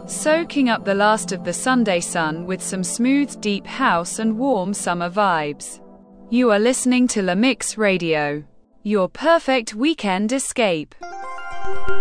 soaking up the last of the Sunday sun with some smooth, deep house and warm summer vibes. You are listening to La Mix Radio, your perfect weekend escape.